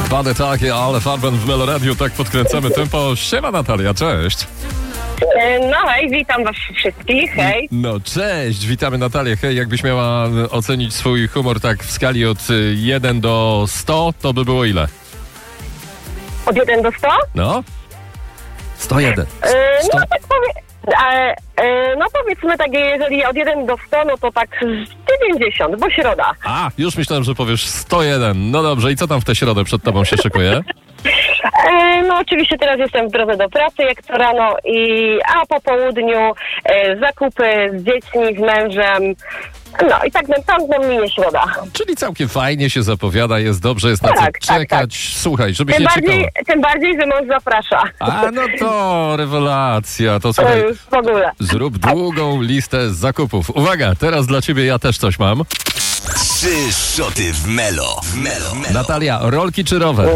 Bany takie, ale Farben w Meloradiu, tak podkręcamy tempo. Siema Natalia, cześć. No hej, witam was wszystkich, hej. No cześć, witamy Natalię. Hej, jakbyś miała ocenić swój humor tak w skali od 1 do 100, to by było ile? Od 1 do 100? No? 101. 100. No tak no powiedzmy tak, jeżeli od 1 do 100, no to tak 90, bo środa. A, już myślałem, że powiesz 101. No dobrze, i co tam w tę środę przed tobą się szykuje? No oczywiście teraz jestem w drodze do pracy, jak co rano, a po południu zakupy z dziećmi, z mężem. No i tak nam minie środa. Czyli całkiem fajnie się zapowiada, jest dobrze, jest na co czekać. Tak. Słuchaj, żebyś nie czekała. Tym bardziej, że mąż zaprasza. A no to rewelacja. To słuchaj, już w ogóle. Zrób długą listę zakupów. Uwaga, teraz dla ciebie ja też coś mam. 3 szoty w Melo. Natalia, rolki czy rower?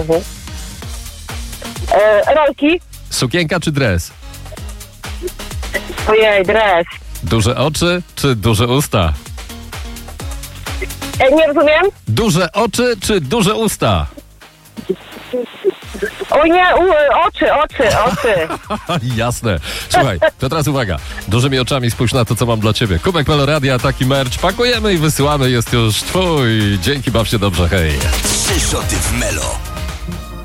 Rolki. Sukienka czy dres? Ojej, dres. Duże oczy czy duże usta? Nie rozumiem? Duże oczy czy duże usta? O nie, oczy. Jasne. Słuchaj, to teraz uwaga. Dużymi oczami spójrz na to, co mam dla ciebie. Kubek Meloradia, taki merch. Pakujemy i wysyłamy. Jest już twój. Dzięki, baw się dobrze, hej. 3 szoty w Melo.